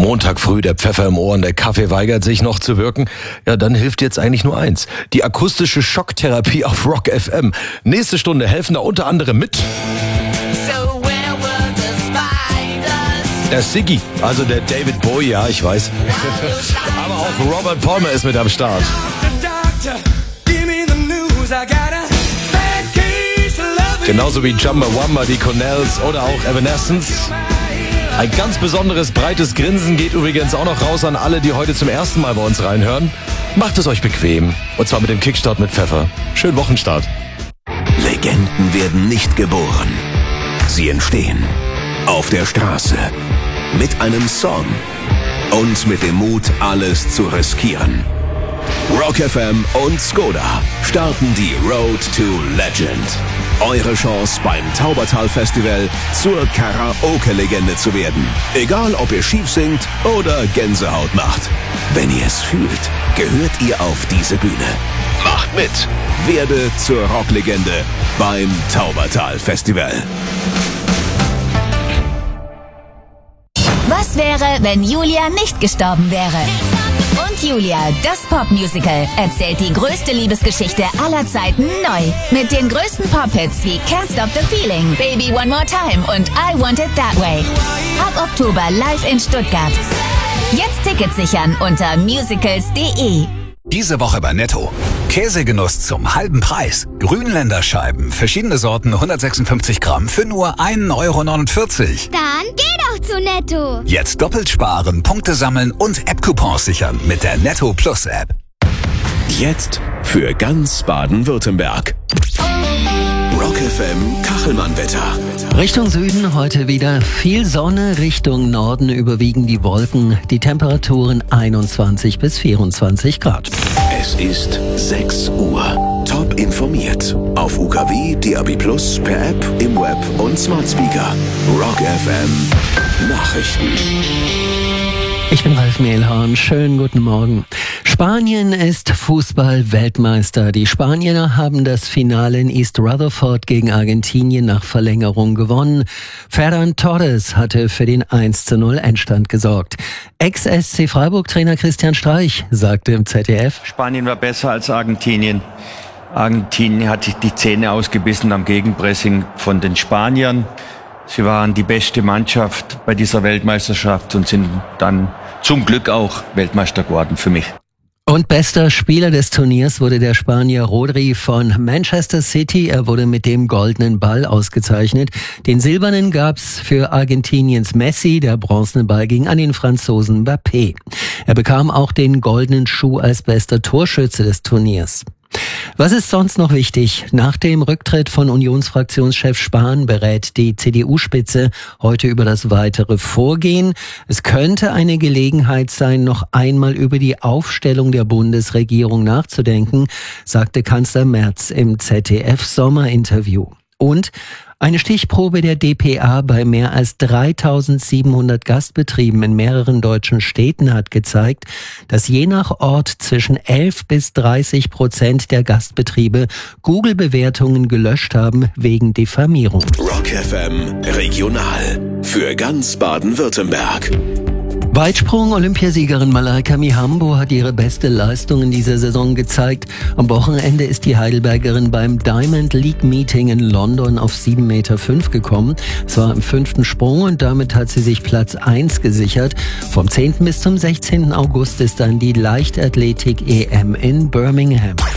Montag früh, der Pfeffer im Ohr und der Kaffee weigert sich noch zu wirken. Ja, dann hilft jetzt eigentlich nur eins. Die akustische Schocktherapie auf Rock FM. Nächste Stunde helfen da unter anderem mit der Siggi, also der David Bowie, ja, ich weiß. Aber auch Robert Palmer ist mit am Start. Genauso wie Jumba Wamba, die Cornells oder auch Evanescence. Ein ganz besonderes, breites Grinsen geht übrigens auch noch raus an alle, die heute zum ersten Mal bei uns reinhören. Macht es euch bequem. Und zwar mit dem Kickstart mit Pfeffer. Schönen Wochenstart. Legenden werden nicht geboren. Sie entstehen auf der Straße. Mit einem Song. Und mit dem Mut, alles zu riskieren. Rock FM und Skoda starten die Road to Legend. Eure Chance beim Taubertal-Festival zur Karaoke-Legende zu werden. Egal, ob ihr schief singt oder Gänsehaut macht. Wenn ihr es fühlt, gehört ihr auf diese Bühne. Macht mit. Werde zur Rocklegende beim Taubertal-Festival. Was wäre, wenn Julia nicht gestorben wäre? Und Julia, das Popmusical, erzählt die größte Liebesgeschichte aller Zeiten neu. Mit den größten Pop-Hits wie Can't Stop the Feeling, Baby One More Time und I Want It That Way. Ab Oktober live in Stuttgart. Jetzt Tickets sichern unter musicals.de. Diese Woche bei Netto. Käsegenuss zum halben Preis. Grünländerscheiben, verschiedene Sorten, 156 Gramm für nur 1,49 Euro. Dann geh doch zu Netto. Jetzt doppelt sparen, Punkte sammeln und App-Coupons sichern mit der Netto Plus App. Jetzt für ganz Baden-Württemberg. Rock FM Kachelmann-Wetter. Richtung Süden heute wieder viel Sonne, Richtung Norden überwiegen die Wolken, die Temperaturen 21 bis 24 Grad. Es ist 6 Uhr. Top informiert. Auf UKW, DAB+, per App, im Web und Smart Speaker. Rock FM Nachrichten. Ich bin Ralf Mehlhorn. Schönen guten Morgen. Spanien ist Fußball-Weltmeister. Die Spanier haben das Finale in East Rutherford gegen Argentinien nach Verlängerung gewonnen. Ferran Torres hatte für den 1:0 Endstand gesorgt. Ex-SC Freiburg-Trainer Christian Streich sagte im ZDF: Spanien war besser als Argentinien. Argentinien hat die Zähne ausgebissen am Gegenpressing von den Spaniern. Sie waren die beste Mannschaft bei dieser Weltmeisterschaft und sind dann zum Glück auch Weltmeister geworden für mich. Und bester Spieler des Turniers wurde der Spanier Rodri von Manchester City. Er wurde mit dem goldenen Ball ausgezeichnet. Den silbernen gab's für Argentiniens Messi. Der bronzene Ball ging an den Franzosen Mbappé. Er bekam auch den goldenen Schuh als bester Torschütze des Turniers. Was ist sonst noch wichtig? Nach dem Rücktritt von Unionsfraktionschef Spahn berät die CDU-Spitze heute über das weitere Vorgehen. Es könnte eine Gelegenheit sein, noch einmal über die Aufstellung der Bundesregierung nachzudenken, sagte Kanzler Merz im ZDF-Sommerinterview. Und eine Stichprobe der dpa bei mehr als 3.700 Gastbetrieben in mehreren deutschen Städten hat gezeigt, dass je nach Ort zwischen 11 bis 30% der Gastbetriebe Google-Bewertungen gelöscht haben wegen Diffamierung. Rock FM Regional für ganz Baden-Württemberg. Weitsprung-Olympiasiegerin Malaika Mihambo hat ihre beste Leistung in dieser Saison gezeigt. Am Wochenende ist die Heidelbergerin beim Diamond League Meeting in London auf 7,5 Meter gekommen. Es war im 5. Sprung und damit hat sie sich Platz 1 gesichert. Vom 10. bis zum 16. August ist dann die Leichtathletik-EM in Birmingham.